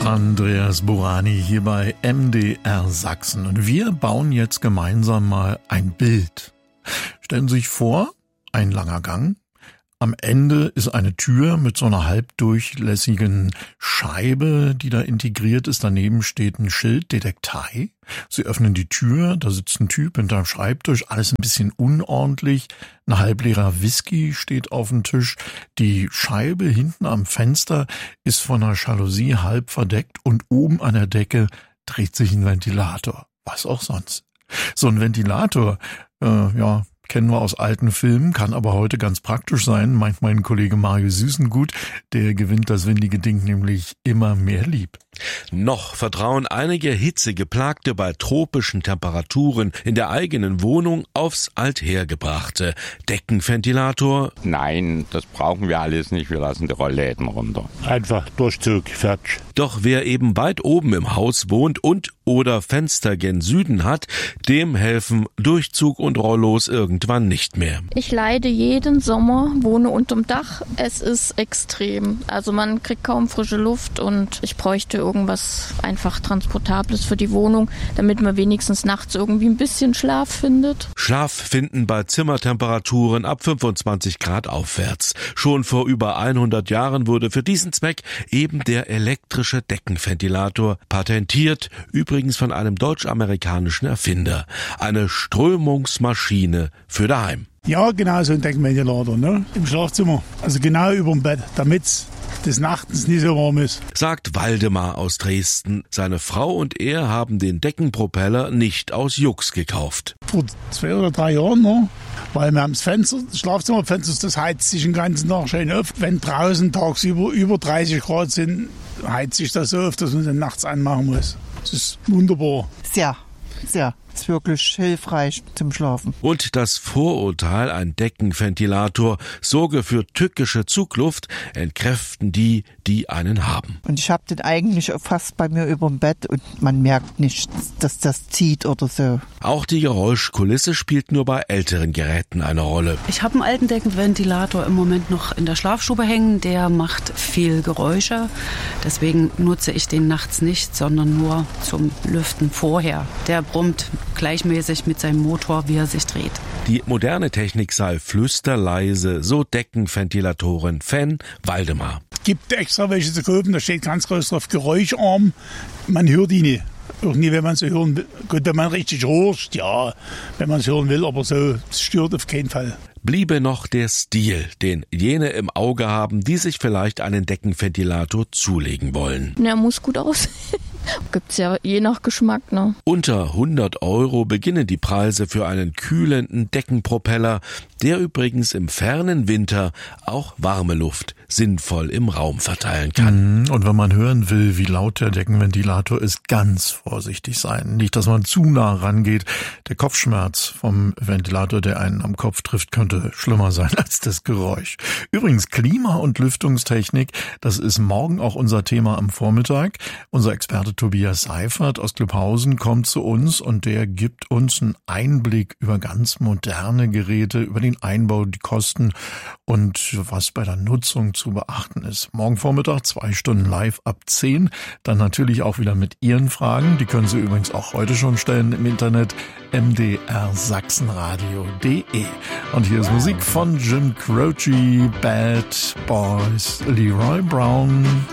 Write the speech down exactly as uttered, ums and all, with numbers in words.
Andreas Burani hier bei M D R Sachsen und wir bauen jetzt gemeinsam mal ein Bild. Stellen Sie sich vor, ein langer Gang. Am Ende ist eine Tür mit so einer halbdurchlässigen Scheibe, die da integriert ist. Daneben steht ein Schild, Detektei. Sie öffnen die Tür, da sitzt ein Typ hinterm Schreibtisch, alles ein bisschen unordentlich. Ein halbleerer Whisky steht auf dem Tisch. Die Scheibe hinten am Fenster ist von einer Jalousie halb verdeckt und oben an der Decke dreht sich ein Ventilator. Was auch sonst. So ein Ventilator, äh, ja, kennen wir aus alten Filmen, kann aber heute ganz praktisch sein, meint mein Kollege Mario Süßengut. Der gewinnt das windige Ding nämlich immer mehr lieb. Noch vertrauen einige Hitzegeplagte bei tropischen Temperaturen in der eigenen Wohnung aufs Althergebrachte. Deckenventilator? Nein, das brauchen wir alles nicht. Wir lassen die Rollläden runter. Einfach Durchzug, fertig. Doch wer eben weit oben im Haus wohnt und oder Fenster gen Süden hat, dem helfen Durchzug und Rollos irgendwann nicht mehr. Ich leide jeden Sommer, wohne unterm Dach. Es ist extrem. Also man kriegt kaum frische Luft und ich bräuchte irgendwas einfach Transportables für die Wohnung, damit man wenigstens nachts irgendwie ein bisschen Schlaf findet. Schlaf finden bei Zimmertemperaturen ab fünfundzwanzig Grad aufwärts. Schon vor über hundert Jahren wurde für diesen Zweck eben der elektrische Deckenventilator patentiert, übrigens von einem deutsch-amerikanischen Erfinder. Eine Strömungsmaschine für daheim. Ja, genau so ein Deckenventilator, ne? Im Schlafzimmer. Also genau über dem Bett, damit's des Nachtens nicht so warm ist. Sagt Waldemar aus Dresden. Seine Frau und er haben den Deckenpropeller nicht aus Jux gekauft. Vor zwei oder drei Jahren, ne? Weil wir haben das Fenster, das Schlafzimmerfenster, das heizt sich den ganzen Tag schön auf. Wenn draußen tagsüber über dreißig Grad sind, heizt sich das so auf, dass man den nachts anmachen muss. Das ist wunderbar. Sehr, sehr. Das ist wirklich hilfreich zum Schlafen. Und das Vorurteil, ein Deckenventilator sorge für tückische Zugluft, entkräften die, die einen haben. Und ich habe den eigentlich fast bei mir über dem Bett und man merkt nicht, dass das zieht oder so. Auch die Geräuschkulisse spielt nur bei älteren Geräten eine Rolle. Ich habe einen alten Deckenventilator im Moment noch in der Schlafstube hängen. Der macht viel Geräusche. Deswegen nutze ich den nachts nicht, sondern nur zum Lüften vorher. Der brummt gleichmäßig mit seinem Motor, wie er sich dreht. Die moderne Technik sei flüsterleise, so Deckenventilatoren Fan Waldemar. Gibt extra welche zu kaufen, da steht ganz groß drauf, geräuscharm. Man hört die nicht. Auch nie, wenn man sie hören will. Gut, wenn man richtig horcht, ja, wenn man es hören will, aber so, es stört auf keinen Fall. Bliebe noch der Stil, den jene im Auge haben, die sich vielleicht einen Deckenventilator zulegen wollen. Der muss gut aussehen. Gibt's ja je nach Geschmack, ne? Unter hundert Euro beginnen die Preise für einen kühlenden Deckenpropeller, der übrigens im fernen Winter auch warme Luft sinnvoll im Raum verteilen kann. Und wenn man hören will, wie laut der Deckenventilator ist, ganz vorsichtig sein. Nicht, dass man zu nah rangeht. Der Kopfschmerz vom Ventilator, der einen am Kopf trifft, könnte schlimmer sein als das Geräusch. Übrigens, Klima- und Lüftungstechnik, das ist morgen auch unser Thema am Vormittag. Unser Experte Tobias Seifert aus Glübhausen kommt zu uns und der gibt uns einen Einblick über ganz moderne Geräte, über den Einbau, die Kosten und was bei der Nutzung zu beachten ist. Morgen Vormittag zwei Stunden live ab zehn. Dann natürlich auch wieder mit Ihren Fragen. Die können Sie übrigens auch heute schon stellen im Internet m d r sachsenradio punkt d e. Und hier ist Musik von Jim Croce, Bad Boys, Leroy Brown.